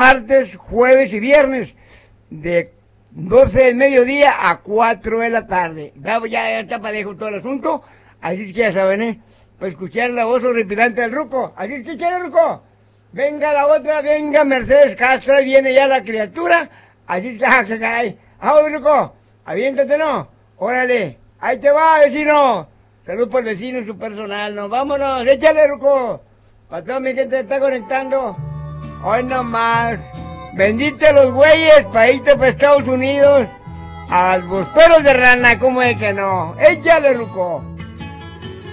martes, jueves y viernes, de 12 del mediodía a 4 de la tarde. Ya está parejo todo el asunto, así es que ya saben, para escuchar la voz horripilante del Ruco. Así es que, ¿quiere, Ruco? Venga la otra, venga Mercedes Castro, ahí viene ya la criatura. Así es que, qué caray. Vamos, Ruco, aviéntate, ¿no? Órale, ahí te va, vecino. Salud por el vecino y su personal, ¿no? Vámonos, échale, Ruco. Para toda mi gente que está conectando. Hoy nomás. Bendite los güeyes para irte para Estados Unidos. A los perros de rana, ¿cómo es que no? Échale, Ruco.